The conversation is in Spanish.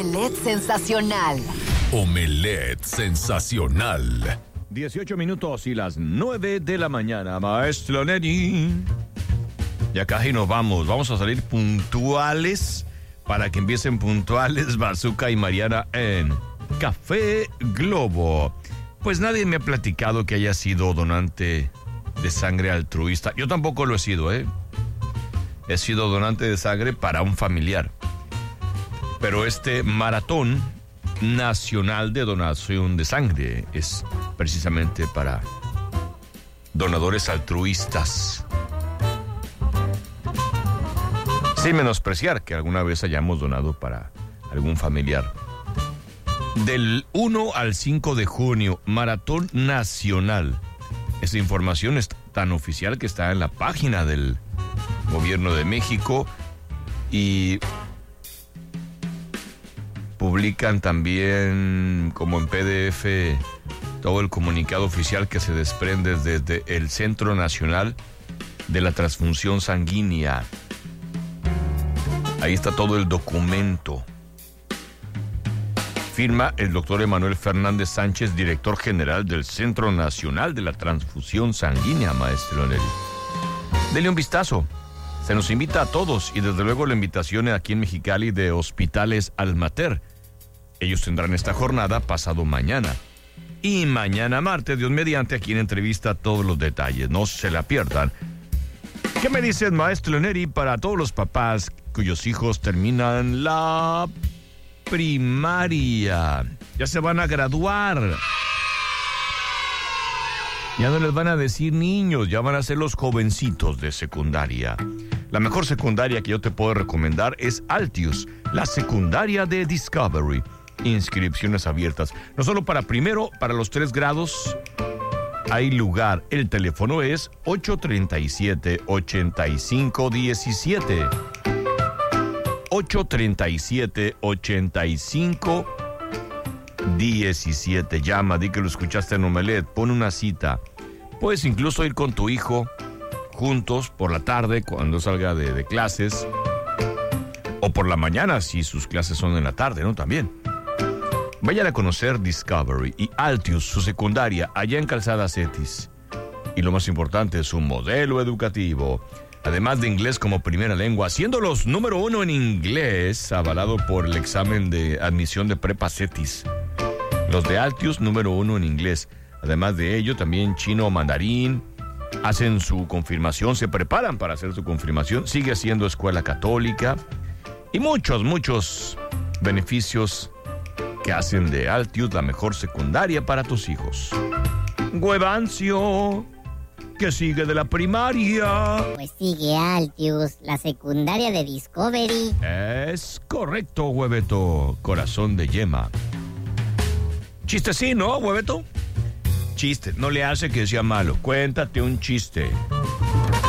Omelette sensacional. Omelette sensacional. 18 minutos y las 9 de la mañana, maestro Neri. Ya casi nos vamos. Vamos a salir puntuales para que empiecen puntuales Bazooka y Mariana en Café Globo. Pues nadie me ha platicado que haya sido donante de sangre altruista. Yo tampoco lo he sido, He sido donante de sangre para un familiar. Pero este maratón nacional de donación de sangre es precisamente para donadores altruistas. Sin menospreciar que alguna vez hayamos donado para algún familiar. Del 1 al 5 de junio, maratón nacional. Esta información es tan oficial que está en la página del Gobierno de México y publican también como en PDF todo el comunicado oficial que se desprende desde el Centro Nacional de la Transfusión Sanguínea. Ahí está todo el documento. Firma el doctor Emanuel Fernández Sánchez, director general del Centro Nacional de la Transfusión Sanguínea, maestro Neri. Dele un vistazo. Se nos invita a todos y desde luego la invitación aquí en Mexicali de Hospitales Almater. Ellos tendrán esta jornada pasado mañana. Y mañana martes, Dios mediante, aquí en entrevista todos los detalles. No se la pierdan. ¿Qué me dices, maestro Neri, para todos los papás cuyos hijos terminan la primaria? Ya se van a graduar. Ya no les van a decir niños, ya van a ser los jovencitos de secundaria. La mejor secundaria que yo te puedo recomendar es Altius, la secundaria de Discovery. Inscripciones abiertas. No solo para primero, para los 3 grados hay lugar. El teléfono es 837-8517. 837-8517. Llama, di que lo escuchaste en Omelette, pon una cita. Puedes incluso ir con tu hijo juntos por la tarde cuando salga de clases, o por la mañana si sus clases son en la tarde, ¿no? También. Vayan a conocer Discovery y Altius, su secundaria, allá en Calzada Cetis. Y lo más importante, su modelo educativo. Además de inglés como primera lengua, siendo los número 1 en inglés, avalado por el examen de admisión de Prepa Cetis. Los de Altius, número 1 en inglés. Además de ello, también chino o mandarín. Hacen su confirmación, se preparan para hacer su confirmación. Sigue siendo escuela católica. Y muchos beneficios que hacen de Altius la mejor secundaria para tus hijos. Huevancio, ¿qué sigue de la primaria? Pues sigue Altius, la secundaria de Discovery. Es correcto, Hueveto, corazón de yema. Chiste sí, ¿no, Hueveto? Chiste, no le hace que sea malo. Cuéntate un chiste.